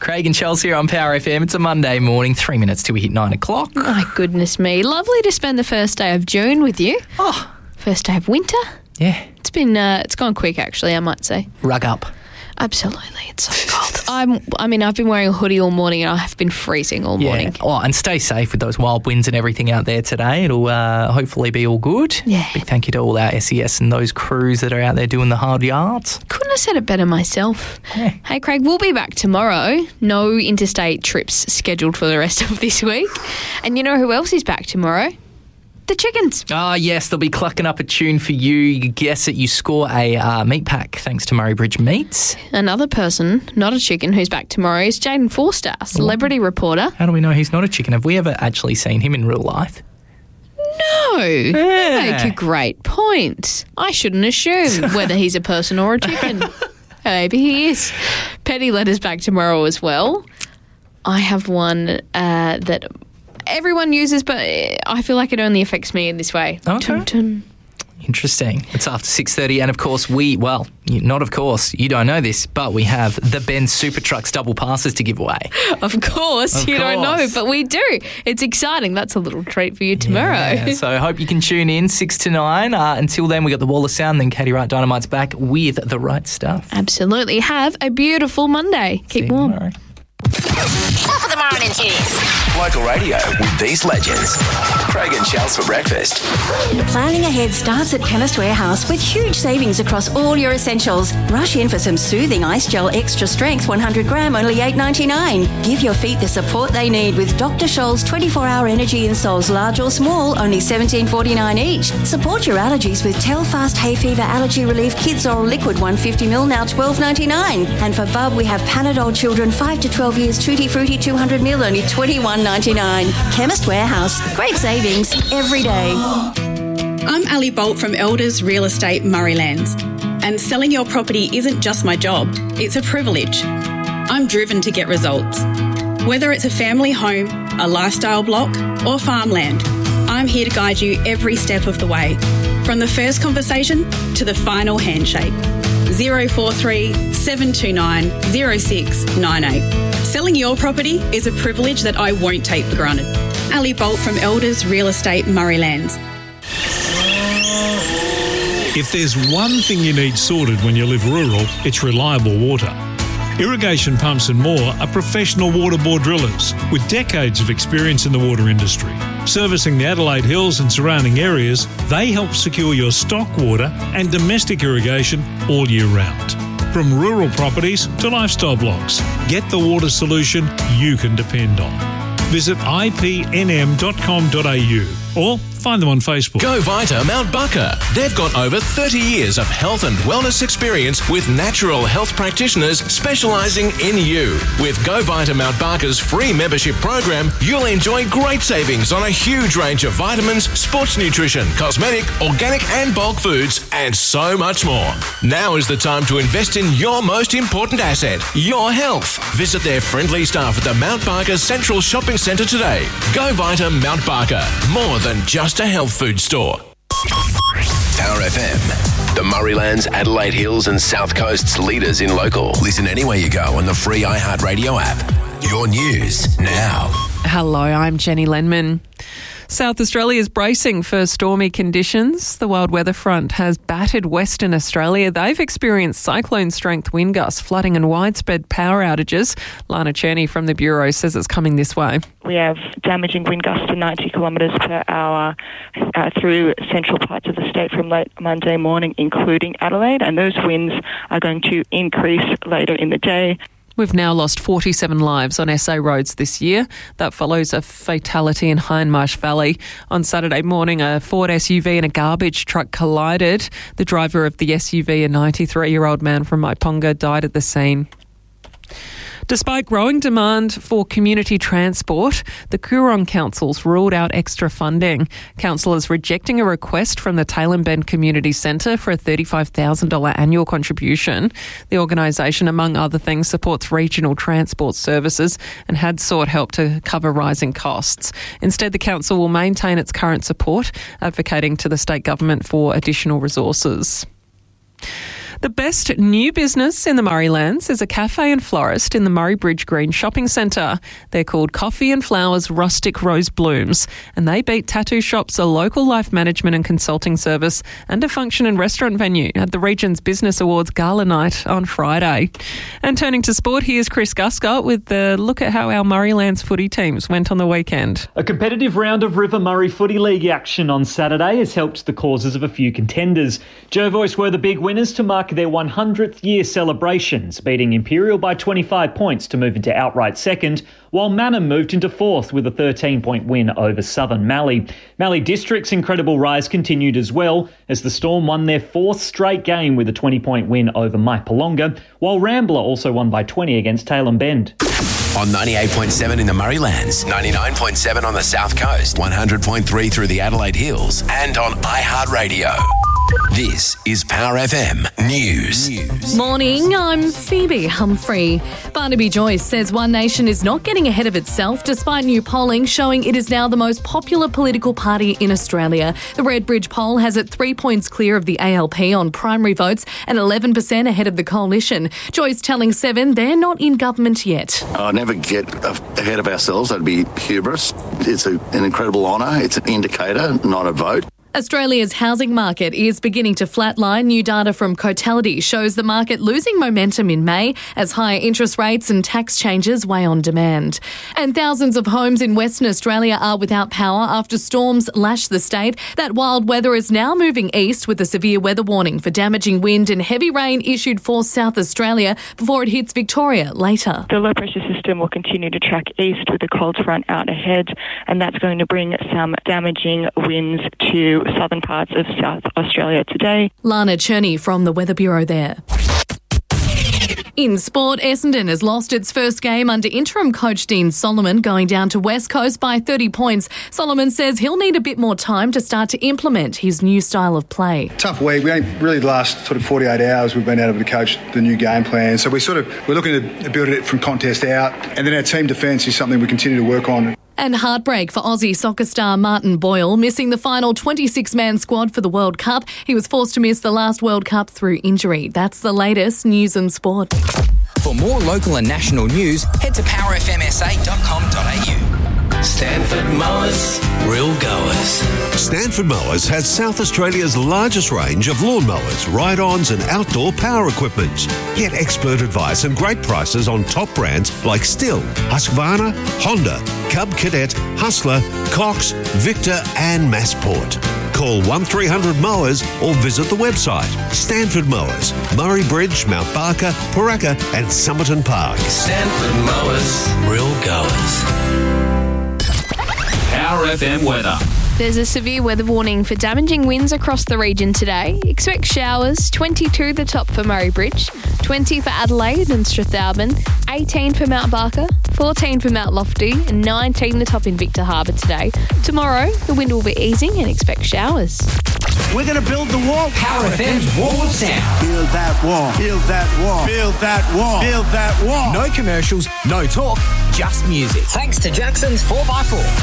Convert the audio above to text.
Craig and Chelsea here on Power FM. It's a Monday morning, 3 minutes till we hit 9 o'clock. My goodness me. Lovely to spend the first day of June with you. Oh. First day of winter. Yeah. It's gone quick, actually, I might say. Rug up. Absolutely. It's so cold. I've been wearing a hoodie all morning and I have been freezing all morning. Oh, and stay safe with those wild winds and everything out there today. It'll hopefully be all good. Yeah. Big thank you to all our SES and those crews that are out there doing the hard yards. Couldn't have said it better myself. Yeah. Hey, Craig, we'll be back tomorrow. No interstate trips scheduled for the rest of this week. And you know who else is back tomorrow? The chickens. Ah, yes, they'll be clucking up a tune for you. You guess it, you score a meat pack thanks to Murray Bridge Meats. Another person, not a chicken, who's back tomorrow is Jaden Forster, celebrity reporter. How do we know he's not a chicken? Have we ever actually seen him in real life? No. You make a great point. I shouldn't assume whether he's a person or a chicken. Maybe he is. Petty Letter's back tomorrow as well. I have one that everyone uses, but I feel like it only affects me in this way. Okay. Tum, tum. Interesting. It's after 6:30 and, of course, you don't know this, but we have the Benz Super Trucks double passes to give away. Of course. You don't know, but we do. It's exciting. That's a little treat for you tomorrow. Yeah, so I hope you can tune in 6 to 9. Until then, we got the Wall of Sound, then Katie Wright Dynamite's back with the right stuff. Absolutely. Have a beautiful Monday. Keep warm. Tomorrow. Top of the morning to you. Local radio with these legends. Craig and Chels for breakfast. Planning ahead starts at Chemist Warehouse with huge savings across all your essentials. Rush in for some soothing ice gel extra strength 100 gram, only $8.99. Give your feet the support they need with Dr. Scholl's 24-hour energy insoles, large or small, only $17.49 each. Support your allergies with Telfast Hay Fever Allergy Relief Kids Oral Liquid 150ml, now $12.99. And for Bub, we have Panadol Children 5 to 12 years Tutti Frutti 200ml, only $21.99. Chemist Warehouse. Great savings every day. I'm Ali Bolt from Elders Real Estate Murraylands, and selling your property isn't just my job, it's a privilege. I'm driven to get results. Whether it's a family home, a lifestyle block or farmland, I'm here to guide you every step of the way, from the first conversation to the final handshake. 043 729 0698. Selling your property is a privilege that I won't take for granted. Ali Bolt from Elders Real Estate Murraylands. If there's one thing you need sorted when you live rural, it's reliable water. Irrigation Pumps and More are professional water bore drillers with decades of experience in the water industry. Servicing the Adelaide Hills and surrounding areas, they help secure your stock water and domestic irrigation all year round. From rural properties to lifestyle blocks, get the water solution you can depend on. Visit ipnm.com.au or find them on Facebook. Go Vita Mount Barker. They've got over 30 years of health and wellness experience with natural health practitioners specialising in you. With Go Vita Mount Barker's free membership program, you'll enjoy great savings on a huge range of vitamins, sports nutrition, cosmetic, organic and bulk foods, and so much more. Now is the time to invest in your most important asset, your health. Visit their friendly staff at the Mount Barker Central Shopping Centre today. Go Vita Mount Barker. More than just a health food store. Power FM, the Murraylands, Adelaide Hills and South Coast's leaders in local. Listen anywhere you go on the free iHeartRadio app. Your news now. Hello, I'm Jenny Lenman. South Australia is bracing for stormy conditions. The wild weather front has battered Western Australia. They've experienced cyclone-strength wind gusts, flooding and widespread power outages. Lana Cherney from the Bureau says it's coming this way. We have damaging wind gusts to 90 kilometres per hour through central parts of the state from late Monday morning, including Adelaide, and those winds are going to increase later in the day. We've now lost 47 lives on SA roads this year. That follows a fatality in Hindmarsh Valley. On Saturday morning, a Ford SUV and a garbage truck collided. The driver of the SUV, a 93-year-old man from Maiponga, died at the scene. Despite growing demand for community transport, the Coorong councils ruled out extra funding. Councillors rejecting a request from the Tailem Bend Community Centre for a $35,000 annual contribution. The organisation, among other things, supports regional transport services and had sought help to cover rising costs. Instead, the council will maintain its current support, advocating to the state government for additional resources. The best new business in the Murraylands is a cafe and florist in the Murray Bridge Green Shopping Centre. They're called Coffee and Flowers Rustic Rose Blooms, and they beat tattoo shops, a local life management and consulting service, and a function and restaurant venue at the region's Business Awards Gala Night on Friday. And turning to sport, here's Chris Guscott with the look at how our Murraylands footy teams went on the weekend. A competitive round of River Murray Footy League action on Saturday has helped the causes of a few contenders. Jervois were the big winners to mark their 100th year celebrations, beating Imperial by 25 points to move into outright second, while Manham moved into fourth with a 13-point win over Southern Mallee. Mallee District's incredible rise continued as well, as the Storm won their fourth straight game with a 20-point win over Maipolonga, while Rambler also won by 20 against Tailem Bend. On 98.7 in the Murraylands, 99.7 on the South Coast, 100.3 through the Adelaide Hills, and on iHeartRadio. This is Power FM News. Morning, I'm Phoebe Humphrey. Barnaby Joyce says One Nation is not getting ahead of itself despite new polling showing it is now the most popular political party in Australia. The Redbridge poll has it 3 points clear of the ALP on primary votes and 11% ahead of the coalition. Joyce telling Seven they're not in government yet. I'll never get ahead of ourselves. That'd be hubris. It's an incredible honour. It's an indicator, not a vote. Australia's housing market is beginning to flatline. New data from Cotality shows the market losing momentum in May as higher interest rates and tax changes weigh on demand. And thousands of homes in Western Australia are without power after storms lash the state. That wild weather is now moving east with a severe weather warning for damaging wind and heavy rain issued for South Australia before it hits Victoria later. The low pressure system will continue to track east with the cold front out ahead, and that's going to bring some damaging winds to southern parts of South Australia today. Lana Cherney from the Weather Bureau there. In sport, Essendon has lost its first game under interim coach Dean Solomon, going down to West Coast by 30 points. Solomon says he'll need a bit more time to start to implement his new style of play. Tough week. We ain't really the last 48 hours we've been able to coach the new game plan. So we're looking to build it from contest out. And then our team defence is something we continue to work on. And heartbreak for Aussie soccer star Martin Boyle, missing the final 26-man squad for the World Cup. He was forced to miss the last World Cup through injury. That's the latest news and sport. For more local and national news, head to powerfmsa.com.au. Stanford Mowers, real goers. Stanford Mowers has South Australia's largest range of lawn mowers, ride-ons and outdoor power equipment. Get expert advice and great prices on top brands like Stihl, Husqvarna, Honda, Cub Cadet, Hustler, Cox, Victor and Massport. Call 1300 Mowers or visit the website. Stanford Mowers, Murray Bridge, Mount Barker, Paraka and Somerton Park. Stanford Mowers, real goers. Power FM weather. There's a severe weather warning for damaging winds across the region today. Expect showers, 22 the top for Murray Bridge, 20 for Adelaide and Strathalbyn, 18 for Mount Barker, 14 for Mount Lofty and 19 the top in Victor Harbour today. Tomorrow, the wind will be easing and expect showers. We're going to build the wall. Power FM's Wall of Sound. Build that wall. Build that wall. Build that wall. Build that wall. No commercials, no talk, just music. Thanks to Jackson's 4x4.